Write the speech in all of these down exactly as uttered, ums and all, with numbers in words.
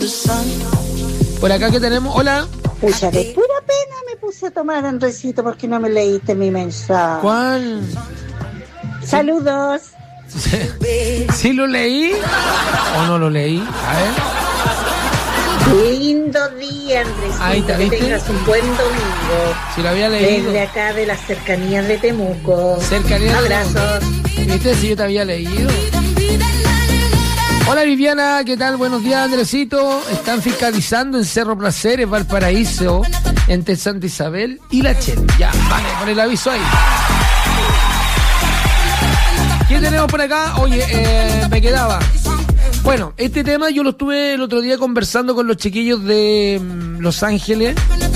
Por acá que tenemos, hola. Pucha, de pura pena me puse a tomar, Andresito, porque no me leíste mi mensaje. ¿Cuál? Saludos. ¿Sí, ¿Sí lo leí o no lo leí? A ver. Lindo día, Andresito. Ahí está, ¿viste? Que tengas un buen domingo. Si lo había leído. Desde acá de las cercanías de Temuco. Cercanías. Abrazos. ¿Viste? Si yo te había leído. Hola Viviana, ¿qué tal? Buenos días, Andresito. Están fiscalizando en Cerro Placeres, Valparaíso, entre Santa Isabel y La Chel. Ya, vale, pon el aviso ahí. ¿Qué tenemos por acá? Oye, eh, me quedaba. Bueno, este tema yo lo estuve el otro día conversando con los chiquillos de um, Los Ángeles.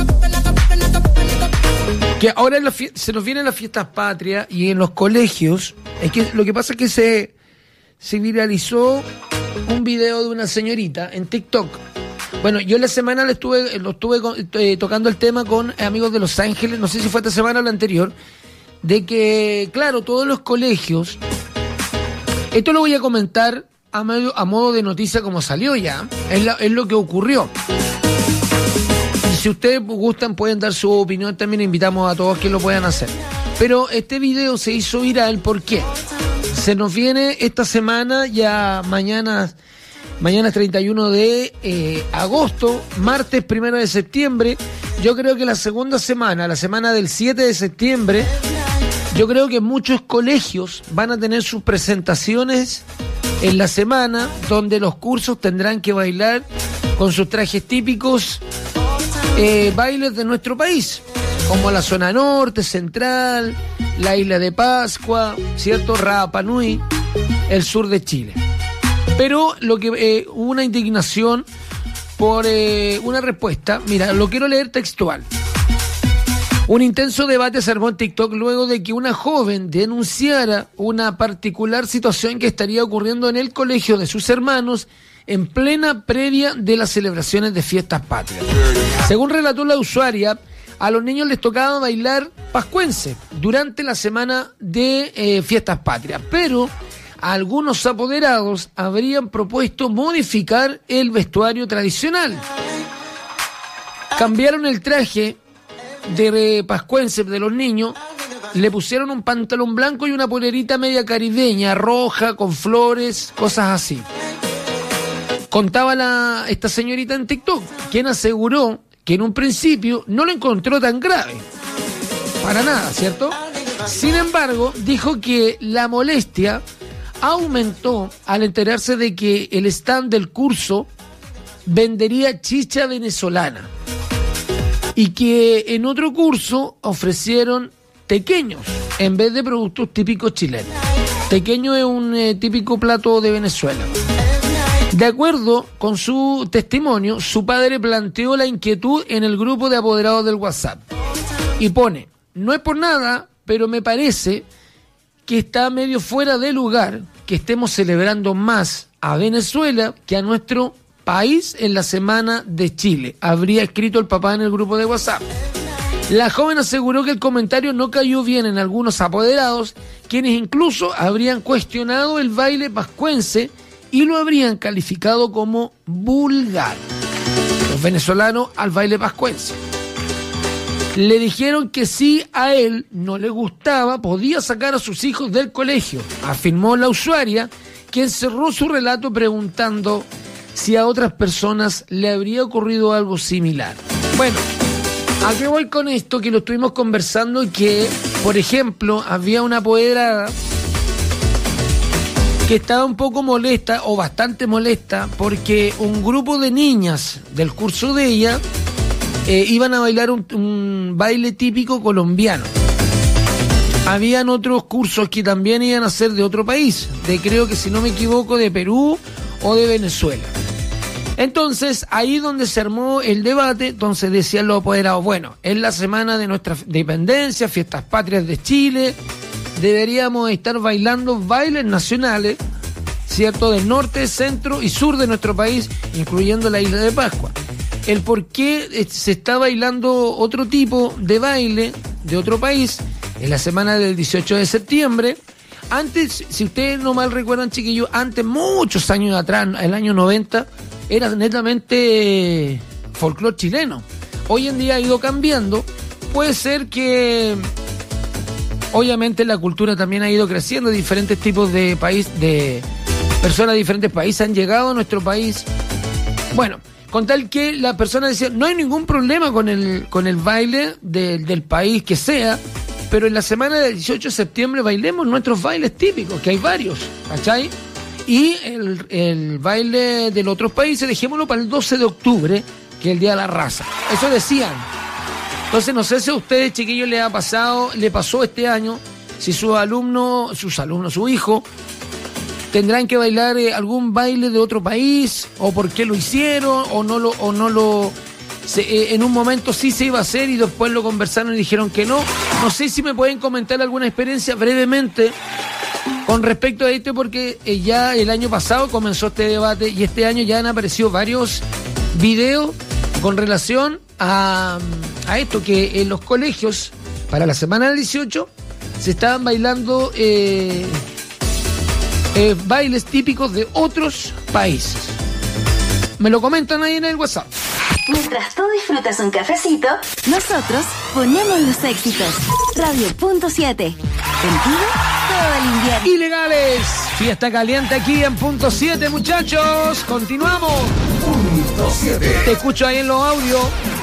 Que ahora en la fie- se nos vienen las fiestas patrias y en los colegios. Es que lo que pasa es que se, se viralizó un video de una señorita en TikTok. Bueno, yo en la semana le estuve, lo estuve eh, tocando el tema con amigos de Los Ángeles, no sé si fue esta semana o la anterior, de que, claro, todos los colegios, esto lo voy a comentar a, medio, a modo de noticia como salió ya, es, la, es lo que ocurrió. Y si ustedes gustan pueden dar su opinión, también invitamos a todos que lo puedan hacer. Pero este video se hizo viral, ¿por qué? Se nos viene esta semana, ya mañana, mañana es treinta y uno de eh, agosto, martes primero de septiembre. Yo creo que la segunda semana, la semana del siete de septiembre, yo creo que muchos colegios van a tener sus presentaciones en la semana, donde los cursos tendrán que bailar con sus trajes típicos, eh, bailes de nuestro país, como la zona norte, central, la isla de Pascua, ¿cierto? Rapa Nui, el sur de Chile. Pero lo que eh, hubo una indignación por eh, una respuesta. Mira, lo quiero leer textual. Un intenso debate se armó en TikTok luego de que una joven denunciara una particular situación que estaría ocurriendo en el colegio de sus hermanos en plena previa de las celebraciones de fiestas patrias. Según relató la usuaria, a los niños les tocaba bailar pascuense durante la semana de eh, fiestas patrias, pero algunos apoderados habrían propuesto modificar el vestuario tradicional. Cambiaron el traje de pascuense de los niños, le pusieron un pantalón blanco y una polerita media caribeña, roja, con flores, cosas así. Contaba la, esta señorita en TikTok, quien aseguró que en un principio no lo encontró tan grave. Para nada, ¿cierto? Sin embargo, dijo que la molestia aumentó al enterarse de que el stand del curso vendería chicha venezolana y que en otro curso ofrecieron tequeños en vez de productos típicos chilenos. Tequeño es un eh, típico plato de Venezuela. De acuerdo con su testimonio, su padre planteó la inquietud en el grupo de apoderados del WhatsApp y pone: no es por nada, pero me parece que está medio fuera de lugar que estemos celebrando más a Venezuela que a nuestro país en la semana de Chile. Habría escrito el papá en el grupo de WhatsApp. La joven aseguró que el comentario no cayó bien en algunos apoderados, quienes incluso habrían cuestionado el baile pascuense y lo habrían calificado como vulgar. Los venezolanos al baile pascuense. Le dijeron que si a él no le gustaba, podía sacar a sus hijos del colegio, afirmó la usuaria, quien cerró su relato preguntando si a otras personas le habría ocurrido algo similar. Bueno, ¿a qué voy con esto? Que lo estuvimos conversando y que, por ejemplo, había una apoderada que estaba un poco molesta, o bastante molesta, porque un grupo de niñas del curso de ella eh, iban a bailar un, un baile típico colombiano. Habían otros cursos que también iban a ser de otro país, de creo que si no me equivoco de Perú o de Venezuela. Entonces, ahí donde se armó el debate, entonces decían los apoderados, bueno, es la semana de nuestra independencia, fiestas patrias de Chile, deberíamos estar bailando bailes nacionales, ¿cierto?, del norte, centro y sur de nuestro país, incluyendo la isla de Pascua. El por qué se está bailando otro tipo de baile de otro país en la semana del dieciocho de septiembre. Antes, si ustedes no mal recuerdan, chiquillos, antes, muchos años atrás, el año noventa, era netamente folclore chileno. Hoy en día ha ido cambiando. Puede ser que obviamente la cultura también ha ido creciendo, diferentes tipos de país, de personas de diferentes países han llegado a nuestro país. Bueno, con tal que la persona decía, no hay ningún problema con el, con el baile de, del país que sea, pero en la semana del dieciocho de septiembre bailemos nuestros bailes típicos, que hay varios, ¿cachai? Y el, el baile de los otros países, dejémoslo para el doce de octubre, que es el Día de la Raza. Eso decían. Entonces, no sé si a ustedes, chiquillos, les ha pasado, le pasó este año, si sus alumnos, sus alumnos, su hijo, tendrán que bailar eh, algún baile de otro país, o por qué lo hicieron, o no lo, o no lo, se, eh, en un momento sí se iba a hacer y después lo conversaron y dijeron que no. No sé si me pueden comentar alguna experiencia brevemente con respecto a esto, porque eh, ya el año pasado comenzó este debate y este año ya han aparecido varios videos con relación a, a esto, que en los colegios, para la semana del dieciocho, se estaban bailando eh, eh, bailes típicos de otros países. Me lo comentan ahí en el WhatsApp. Mientras tú disfrutas un cafecito, nosotros ponemos los éxitos. Radio Punto siete. Contigo todo el invierno. Ilegales. Fiesta caliente aquí en Punto siete, muchachos. Continuamos. Punto siete. Te escucho ahí en los audios.